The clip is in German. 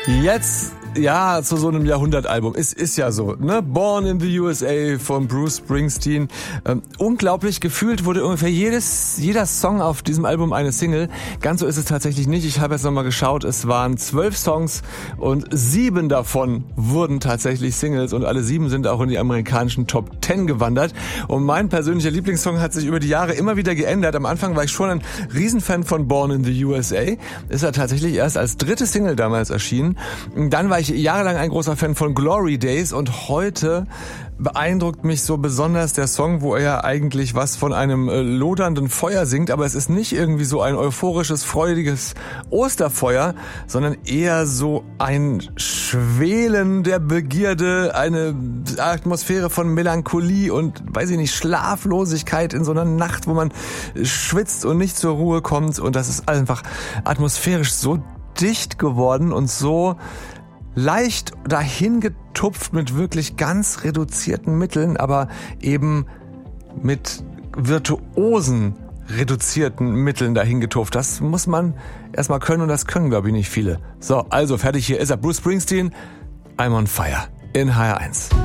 Jetzt, ja, zu so einem Jahrhundertalbum. Es ist ja so, ne? Born in the USA von Bruce Springsteen. Unglaublich, gefühlt wurde ungefähr jeder Song auf diesem Album eine Single. Ganz so ist es tatsächlich nicht. Ich habe jetzt nochmal geschaut, es waren 12 Songs und 7 davon wurden tatsächlich Singles und alle 7 sind auch in die amerikanischen Top 10 gewandert. Und mein persönlicher Lieblingssong hat sich über die Jahre immer wieder geändert. Am Anfang war ich schon ein Riesenfan von Born in the USA. Ist er tatsächlich erst als dritte Single damals erschienen. Dann war ich jahrelang ein großer Fan von Glory Days und heute beeindruckt mich so besonders der Song, wo er ja eigentlich was von einem lodernden Feuer singt, aber es ist nicht irgendwie so ein euphorisches, freudiges Osterfeuer, sondern eher so ein Schwelen der Begierde, eine Atmosphäre von Melancholie und, weiß ich nicht, Schlaflosigkeit in so einer Nacht, wo man schwitzt und nicht zur Ruhe kommt, und das ist einfach atmosphärisch so dicht geworden und so leicht dahin getupft mit wirklich ganz reduzierten Mitteln, aber eben mit virtuosen reduzierten Mitteln dahin getupft. Das muss man erstmal können und das können, glaube ich, nicht viele. So, also fertig, hier ist er. Bruce Springsteen, I'm on Fire in HR1.